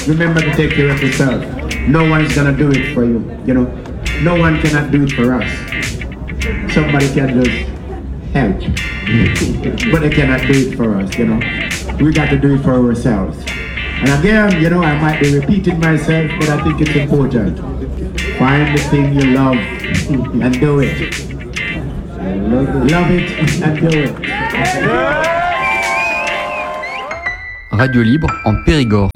remember to take care of yourself. No one is gonna do it for you, you know. No one cannot do it for us. Somebody can just help, but they cannot do it for us, you know. We got to do it for ourselves. And again, you know, I might be repeating myself, but I think it's important. Find the thing you love and do it. Love it and do it. Radio Libre en Périgord.